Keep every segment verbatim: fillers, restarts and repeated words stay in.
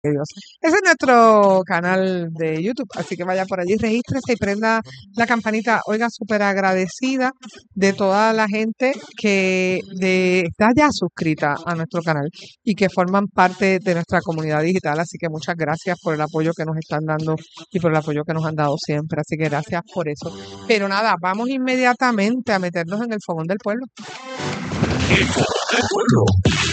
Dios. Ese es nuestro canal de YouTube, así que vaya por allí, regístrese y prenda la campanita. Oiga, súper agradecida de toda la gente que de, está ya suscrita a nuestro canal y que forman parte de nuestra comunidad digital, así que muchas gracias por el apoyo que nos están dando y por el apoyo que nos han dado siempre, así que gracias por eso. Pero nada, vamos inmediatamente a meternos en el fogón del pueblo. El fogón del pueblo.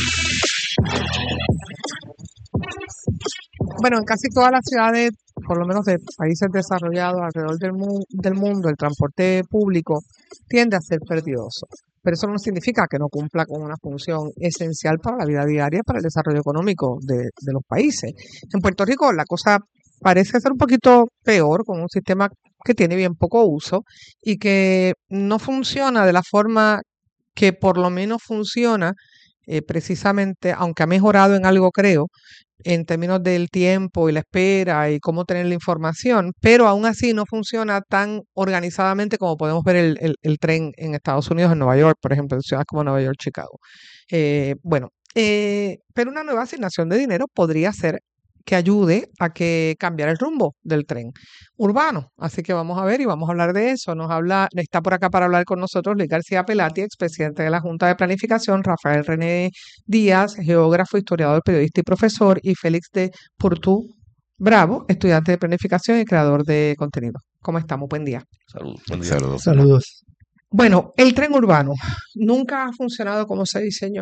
Bueno, en casi todas las ciudades, por lo menos de países desarrollados alrededor del, mu del mundo, el transporte público tiende a ser perdioso. Pero eso no significa que no cumpla con una función esencial para la vida diaria, para el desarrollo económico de, de los países. En Puerto Rico la cosa parece ser un poquito peor, con un sistema que tiene bien poco uso y que no funciona de la forma que por lo menos funciona eh, precisamente, aunque ha mejorado en algo, creo, en términos del tiempo y la espera y cómo tener la información, pero aún así no funciona tan organizadamente como podemos ver el, el, el tren en Estados Unidos, en Nueva York, por ejemplo, en ciudades como Nueva York, Chicago. Eh, bueno, eh, pero una nueva asignación de dinero podría ser que ayude a que cambiar el rumbo del tren urbano. Así que vamos a ver y vamos a hablar de eso. Nos habla, está por acá para hablar con nosotros Luis García Pelati, expresidente de la Junta de Planificación, Rafael René Díaz, geógrafo, historiador, periodista y profesor, y Félix de Purtú Bravo, estudiante de planificación y creador de contenido. ¿Cómo estamos? Buen día. Saludos. Buen día. Saludos. Saludos. Bueno, el tren urbano nunca ha funcionado como se diseñó.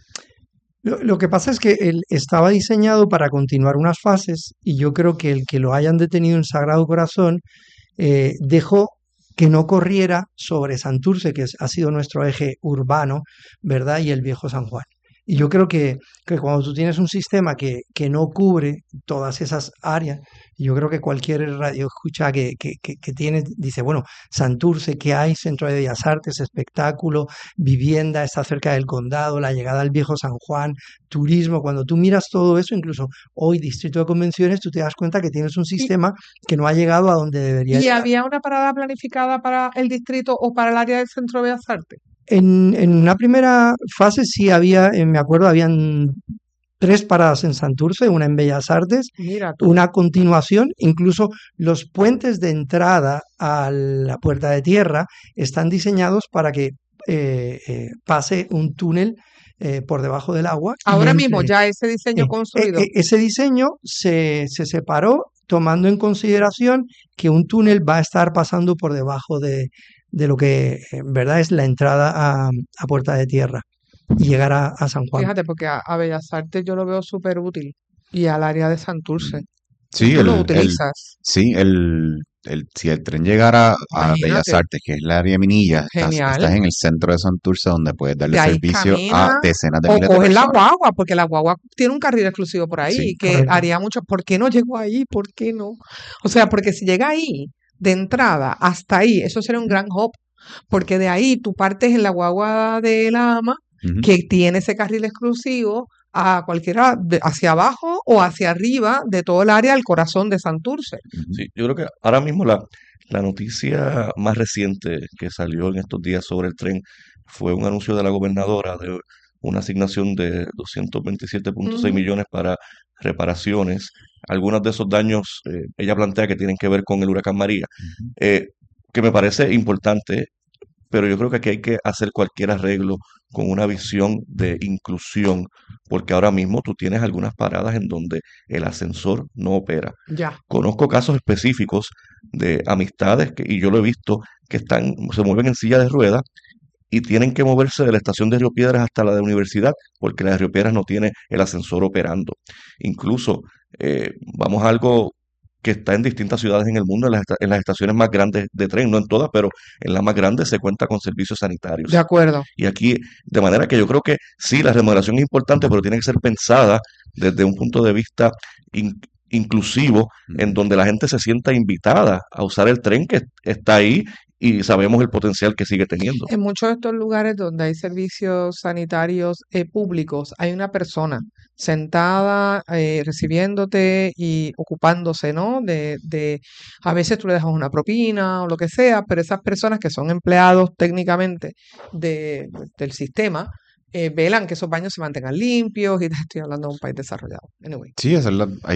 Lo, lo que pasa es que él estaba diseñado para continuar unas fases y yo creo que el que lo hayan detenido en Sagrado Corazón eh, dejó que no corriera sobre Santurce, que es, ha sido nuestro eje urbano, ¿verdad? Y el Viejo San Juan. Y yo creo que, que cuando tú tienes un sistema que, que no cubre todas esas áreas, yo creo que cualquier radio escucha que, que, que, que tiene, dice, bueno, Santurce, ¿qué hay? Centro de Bellas Artes, espectáculo, vivienda, está cerca del condado, la llegada al Viejo San Juan, turismo. Cuando tú miras todo eso, incluso hoy Distrito de Convenciones, tú te das cuenta que tienes un sistema que no ha llegado a donde debería ¿Y llegar. había una parada planificada para el distrito o para el área del Centro de Bellas Artes? En, en una primera fase sí había, eh, me acuerdo, habían tres paradas en Santurce, una en Bellas Artes, Mira tú. una continuación, incluso los puentes de entrada a la Puerta de Tierra están diseñados para que eh, eh, pase un túnel eh, por debajo del agua. y Ahora entre- mismo ya ese diseño eh, construido. eh, eh, ese diseño se, se separó tomando en consideración que un túnel va a estar pasando por debajo de, de lo que en verdad es la entrada a, a Puerta de Tierra y llegar a, a San Juan. Fíjate, porque a, a Bellas Artes yo lo veo súper útil y al área de Santurce. Sí, ¿Tú lo el, el, utilizas? sí, el, el, si el tren llegara a Bellas Imagínate. Artes, que es la área Minilla, estás, Genial. estás en el centro de Santurce donde puedes darle De ahí servicio camina a decenas de o miles de coges la personas. guagua, porque la guagua tiene un carril exclusivo por ahí Sí, que correcto. haría mucho. ¿Por qué no llegó ahí? ¿Por qué no? O sea, porque si llega ahí, de entrada hasta ahí, eso sería un gran hop, porque de ahí tú partes en la guagua de la ama, Ujú. que tiene ese carril exclusivo, a cualquiera, de- hacia abajo o hacia arriba de todo el área del corazón de Santurce. Ujú. Sí, yo creo que ahora mismo la, la noticia más reciente que salió en estos días sobre el tren fue un anuncio de la gobernadora de una asignación de doscientos veintisiete punto seis Ujú. millones para reparaciones. Algunos de esos daños, eh, ella plantea que tienen que ver con el huracán María, Ujú. eh, que me parece importante, pero yo creo que aquí hay que hacer cualquier arreglo con una visión de inclusión, porque ahora mismo tú tienes algunas paradas en donde el ascensor no opera. Ya. Conozco casos específicos de amistades que, y yo lo he visto, que están, se mueven en silla de ruedas y tienen que moverse de la estación de Río Piedras hasta la de universidad, porque la de Río Piedras no tiene el ascensor operando. Incluso, eh, vamos a algo que está en distintas ciudades en el mundo, en las, esta- en las estaciones más grandes de tren, no en todas, pero en las más grandes se cuenta con servicios sanitarios. De acuerdo. Y aquí, de manera que yo creo que sí, la remodelación es importante, pero tiene que ser pensada desde un punto de vista in- inclusivo, en Ujú. donde la gente se sienta invitada a usar el tren que está ahí y sabemos el potencial que sigue teniendo. En muchos de estos lugares donde hay servicios sanitarios eh, públicos, hay una persona sentada eh, recibiéndote y ocupándose, ¿no? De, de, a veces tú le dejas una propina o lo que sea, pero esas personas que son empleados técnicamente de, del sistema, eh, velan que esos baños se mantengan limpios y estoy hablando de un país desarrollado. Anyway. Sí, esa es la,